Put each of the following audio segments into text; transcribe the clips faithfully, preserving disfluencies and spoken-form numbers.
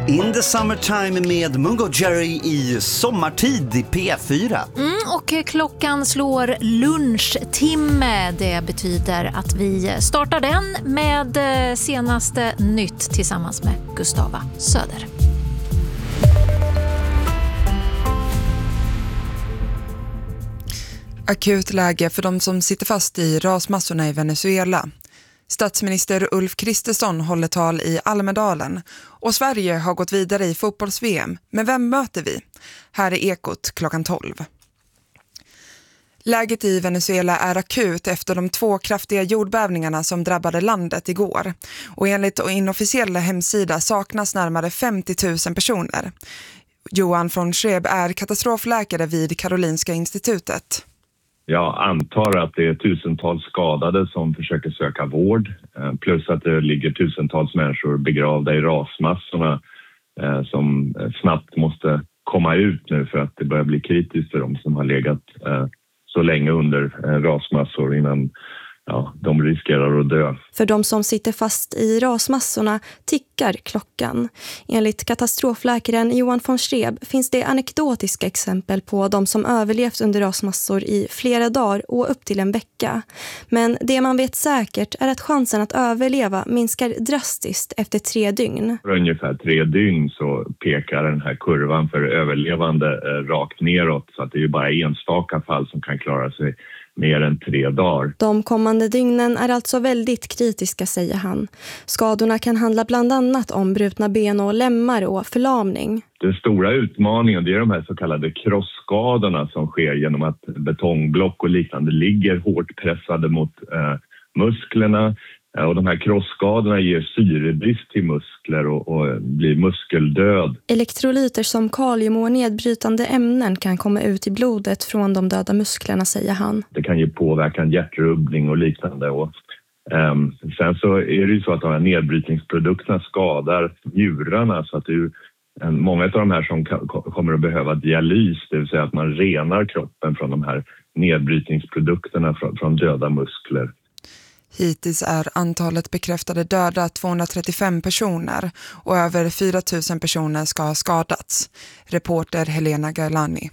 In the Summertime med Mungo Jerry i sommartid i P fyra. Mm, och klockan slår lunchtimme. Det betyder att vi startar den med senaste nytt tillsammans med Gustava Söder. Akut läge för de som sitter fast i rasmassorna i Venezuela. Statsminister Ulf Kristersson håller tal i Almedalen och Sverige har gått vidare i fotbolls-V M. Men vem möter vi? Här är Ekot klockan tolv. Läget i Venezuela är akut efter de två kraftiga jordbävningarna som drabbade landet igår. Och enligt inofficiella hemsida saknas närmare femtio tusen personer. Johan von Schreeb är katastrofläkare vid Karolinska institutet. Jag antar att det är tusentals skadade som försöker söka vård, plus att det ligger tusentals människor begravda i rasmassorna som snabbt måste komma ut nu för att det börjar bli kritiskt för dem som har legat så länge under rasmassor innan ja, de riskerar att dö. För de som sitter fast i rasmassorna tickar klockan. Enligt katastrofläkaren Johan von Schreeb finns det anekdotiska exempel på de som överlevt under rasmassor i flera dagar och upp till en vecka. Men det man vet säkert är att chansen att överleva minskar drastiskt efter tre dygn. För ungefär tre dygn så pekar den här kurvan för överlevande eh, rakt neråt, så att det är ju bara enstaka fall som kan klara sig mer än tre dagar. De kommande dygnen är alltså väldigt kritiska, säger han. Skadorna kan handla bland annat om brutna ben och lemmar och förlamning. Den stora utmaningen, det är de här så kallade krossskadorna som sker genom att betongblock och liknande ligger hårt pressade mot eh, musklerna. Och de här krossskadorna ger syrebrist till muskler och, och blir muskeldöd. Elektrolyter som kalium och nedbrytande ämnen kan komma ut i blodet från de döda musklerna, säger han. Det kan ge påverkan, hjärtrubbning och liknande. Och, um, sen så är det ju så att de här nedbrytningsprodukterna skadar njurarna, så att det är ju en, många av de här som ka- kommer att behöva dialys, det vill säga att man renar kroppen från de här nedbrytningsprodukterna från, från döda muskler. Hittills är antalet bekräftade döda tvåhundratrettiofem personer och över fyra tusen personer ska ha skadats. Reporter Helena Garlani.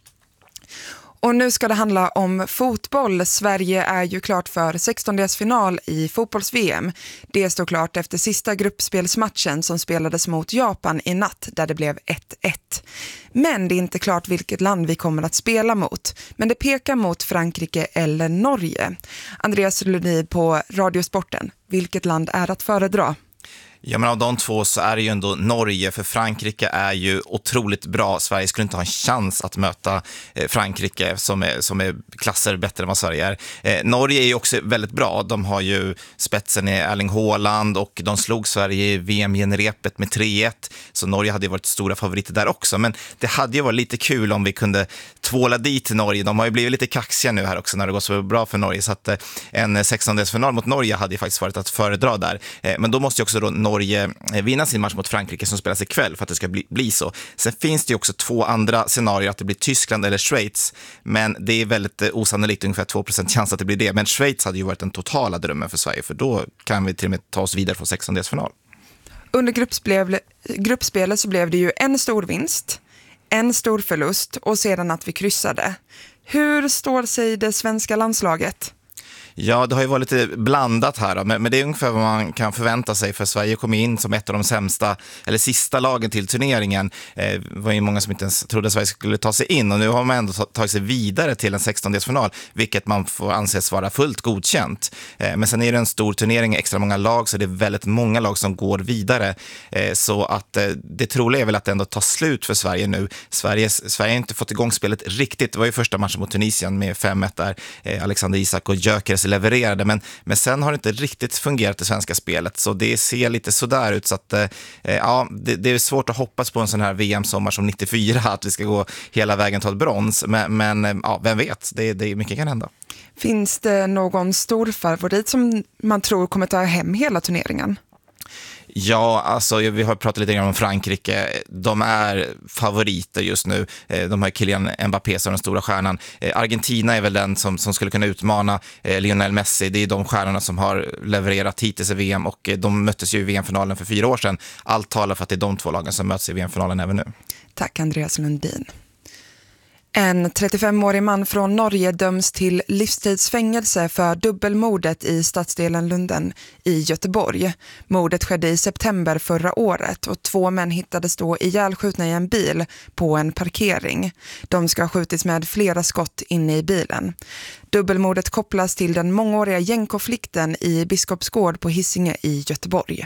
Och nu ska det handla om fotboll. Sverige är ju klart för sextondelsfinal i fotbolls-V M. Det står klart efter sista gruppspelsmatchen som spelades mot Japan i natt där det blev ett ett. Men det är inte klart vilket land vi kommer att spela mot. Men det pekar mot Frankrike eller Norge. Andreas Lundin på Radiosporten. Vilket land är att föredra? Ja, men av de två så är det ju ändå Norge, för Frankrike är ju otroligt bra. Sverige skulle inte ha en chans att möta eh, Frankrike som är, som är klasser bättre än vad Sverige är. Eh, Norge är ju också väldigt bra. De har ju spetsen i Erling Haaland och de slog Sverige i V M-genrepet med tre ett. Så Norge hade ju varit stora favoriter där också. Men det hade ju varit lite kul om vi kunde tvåla dit till Norge. De har ju blivit lite kaxiga nu här också när det går så bra för Norge. Så att eh, en sextondelsfinal mot Norge hade ju faktiskt varit att föredra där. Eh, men då måste ju också då Norge vinna sin match mot Frankrike som spelas ikväll för att det ska bli, bli så. Sen finns det ju också två andra scenarier, att det blir Tyskland eller Schweiz, men det är väldigt osannolikt, ungefär två procent chans att det blir det. Men Schweiz hade ju varit den totala drömmen för Sverige, för då kan vi till och med ta oss vidare från sextondelsfinal. Under gruppspel, gruppspelet så blev det ju en stor vinst, en stor förlust och sedan att vi kryssade. Hur står sig det svenska landslaget? Ja, det har ju varit lite blandat här då, men, men det är ungefär vad man kan förvänta sig, för Sverige kom in som ett av de sämsta eller sista lagen till turneringen. Eh, det var ju många som inte ens trodde att Sverige skulle ta sig in, och nu har man ändå tagit sig vidare till en sextondelsfinal, vilket man får anses vara fullt godkänt. Eh, men sen är det en stor turnering, extra många lag, så det är väldigt många lag som går vidare. Eh, så att eh, det troliga är väl att det ändå tar slut för Sverige nu. Sverige, Sverige har inte fått igång spelet riktigt. Det var ju första matchen mot Tunisien med fem ett där. Eh, Alexander Isak och Gyökeres levererade, men, men sen har det inte riktigt fungerat det svenska spelet, så det ser lite sådär ut, så att eh, ja, det, det är svårt att hoppas på en sån här V M-sommar som nittiofyra, att vi ska gå hela vägen till ett brons, men, men ja, vem vet, det, det mycket kan hända. Finns det någon stor favorit som man tror kommer ta hem hela turneringen? Ja, alltså vi har pratat lite grann om Frankrike. De är favoriter just nu. De har Kylian Mbappé som den stora stjärnan. Argentina är väl den som, som skulle kunna utmana Lionel Messi. Det är de stjärnorna som har levererat hittills i V M och de möttes ju i V M-finalen för fyra år sedan. Allt talar för att det är de två lagen som möts i V M-finalen även nu. Tack Andreas Lundin. En trettiofemårig man från Norge döms till livstidsfängelse för dubbelmordet i stadsdelen Lunden i Göteborg. Mordet skedde i september förra året och två män hittades då ihjälskjutna i en bil på en parkering. De ska ha skjutits med flera skott inne i bilen. Dubbelmordet kopplas till den mångåriga gängkonflikten i Biskopsgård på Hisingen i Göteborg.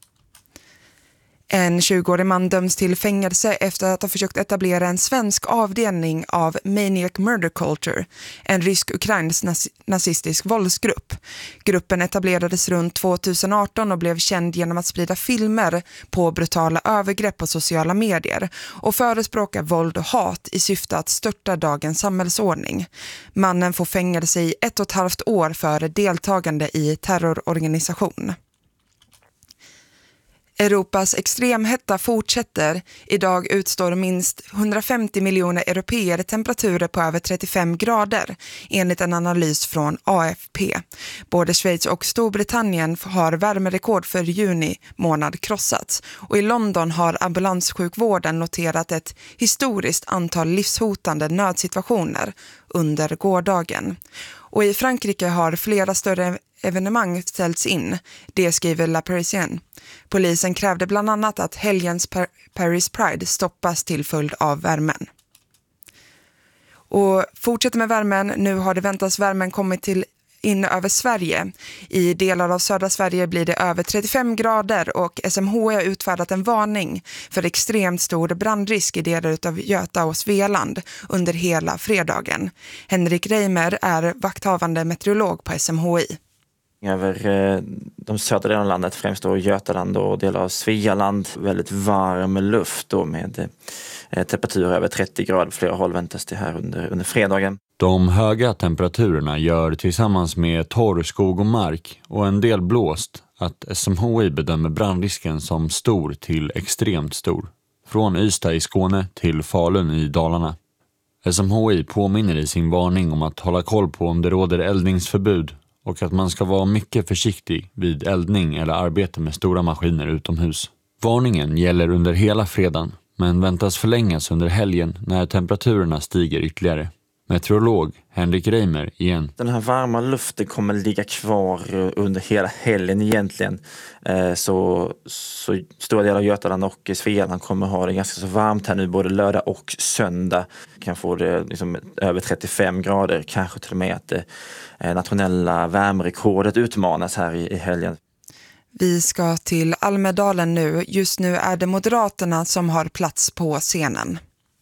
En tjugoårig man döms till fängelse efter att ha försökt etablera en svensk avdelning av Maniac Murder Culture, en rysk-ukrainsk nazistisk våldsgrupp. Gruppen etablerades runt tjugoarton och blev känd genom att sprida filmer på brutala övergrepp på sociala medier och förespråka våld och hat i syfte att störta dagens samhällsordning. Mannen får fängelse i ett och ett halvt år för deltagande i terrororganisation. Europas extremhetta fortsätter. Idag utstår minst hundrafemtio miljoner europeer temperaturer på över trettiofem grader, enligt en analys från A F P. Både Schweiz och Storbritannien har värmerekord för juni månad krossats. Och i London har ambulanssjukvården noterat ett historiskt antal livshotande nödsituationer under gårdagen. Och i Frankrike har flera större evenemang ställts in. Det skriver La Parisienne. Polisen krävde bland annat att helgens Paris Pride stoppas till följd av värmen. Och fortsätter med värmen. Nu har det väntats värmen kommit till in över Sverige. I delar av södra Sverige blir det över trettiofem grader och S M H I har utfärdat en varning för extremt stor brandrisk i delar av Göta och Svealand under hela fredagen. Henrik Reimer är vakthavande meteorolog på S M H I. Över de södra delarna av landet, främst då Götaland och delar av Svealand, väldigt varm luft då med temperaturer över trettio grader på flera håll väntas det här under, under fredagen. De höga temperaturerna gör tillsammans med torr skog och mark och en del blåst att S M H I bedömer brandrisken som stor till extremt stor. Från Ystad i Skåne till Falun i Dalarna. S M H I påminner i sin varning om att hålla koll på om det råder eldningsförbud och att man ska vara mycket försiktig vid eldning eller arbete med stora maskiner utomhus. Varningen gäller under hela fredagen men väntas förlängas under helgen när temperaturerna stiger ytterligare. Meteorolog Henrik Reimer igen. Den här varma luften kommer ligga kvar under hela helgen egentligen. Så, så stora delar av Götaland och Svealand kommer ha det ganska så varmt här nu både lördag och söndag. Kan få det liksom över trettiofem grader, kanske till och med att det nationella värmerekordet utmanas här i, i helgen. Vi ska till Almedalen nu. Just nu är det Moderaterna som har plats på scenen.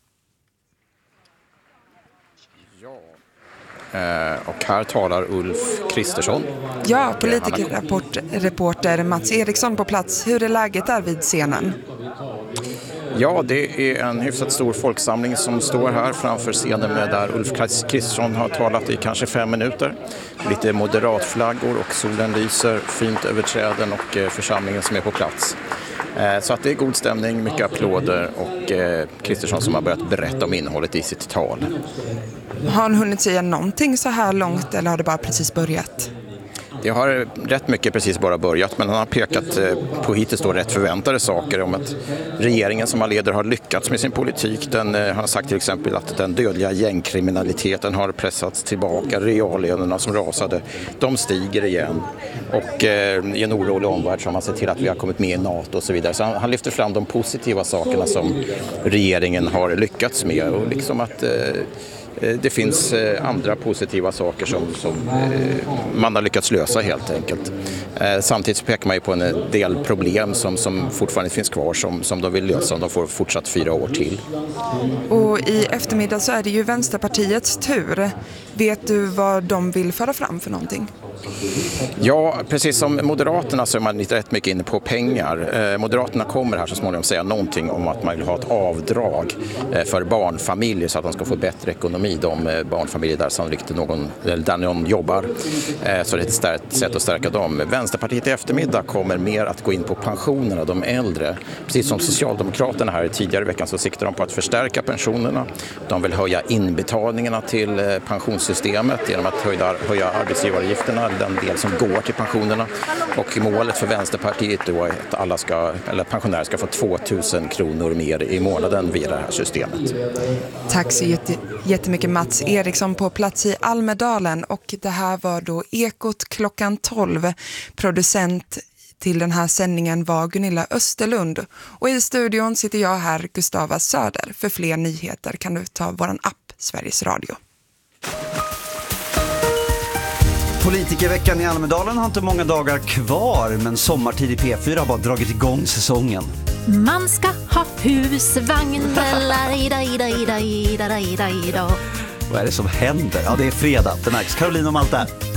Och här talar Ulf Kristersson. Ja, politikerreporter Mats Eriksson på plats. Hur är läget där vid scenen? Ja, det är en hyfsat stor folksamling som står här framför scenen med där Ulf Kristersson har talat i kanske fem minuter. Lite moderatflaggor och solen lyser fint över träden och församlingen som är på plats. Så att det är god stämning, mycket applåder och Kristersson som har börjat berätta om innehållet i sitt tal. Har han hunnit säga någonting så här långt eller har det bara precis börjat? Det har rätt mycket precis bara börjat, men han har pekat på hittills då rätt förväntade saker om att regeringen som han leder har lyckats med sin politik. Den, han har sagt till exempel att den dödliga gängkriminaliteten har pressats tillbaka, reallönerna som rasade, de stiger igen. Och eh, i en orolig omvärld så har man sett till att vi har kommit med i NATO och så vidare. Så han, han lyfter fram de positiva sakerna som regeringen har lyckats med och liksom att eh, det finns andra positiva saker som, som man har lyckats lösa helt enkelt. Samtidigt pekar man ju på en del problem som, som fortfarande finns kvar som, som de vill lösa om de får fortsatt fyra år till. Och i eftermiddag så är det ju Vänsterpartiets tur. Vet du vad de vill föra fram för någonting? Ja, precis som Moderaterna så är man lite rätt mycket inne på pengar. Eh, Moderaterna kommer här så småningom säga någonting om att man vill ha ett avdrag eh, för barnfamiljer så att de ska få bättre ekonomi i de barnfamiljer där sannolikt någon, eller där någon jobbar. Så det är ett stärkt sätt att stärka dem. Vänsterpartiet i eftermiddag kommer mer att gå in på pensionerna, de äldre. Precis som Socialdemokraterna här tidigare i veckan så siktar de på att förstärka pensionerna. De vill höja inbetalningarna till pensionssystemet genom att höja, höja arbetsgivaravgifterna, den del som går till pensionerna. Och målet för Vänsterpartiet då är att alla ska, eller pensionärer ska få tvåtusen kronor mer i månaden via det här systemet. Tack så jättemycket Mats Eriksson på plats i Almedalen, och det här var då Ekot klockan tolv. Producent till den här sändningen var Gunilla Österlund, och i studion sitter jag här, Gustava Söder. För fler nyheter kan du ta våran app Sveriges Radio. Politikerveckan i Almedalen har inte många dagar kvar, men Sommartid i P fyra har bara dragit igång säsongen. Man ska ha husvagn. Vad är det som händer? Ja, det är fredag. Det märks. Caroline om allt där.